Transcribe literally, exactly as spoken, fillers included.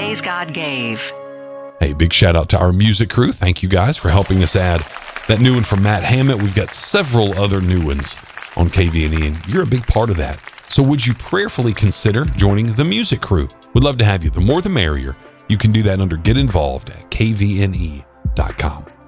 Praise God gave. Hey, big shout out to our music crew. Thank you guys for helping us add that new one from Matt Hammett. We've got several other new ones on K V N E, and you're a big part of that. So would you prayerfully consider joining the music crew? We'd love to have you. The more the merrier. You can do that under Get Involved at K V N E dot com.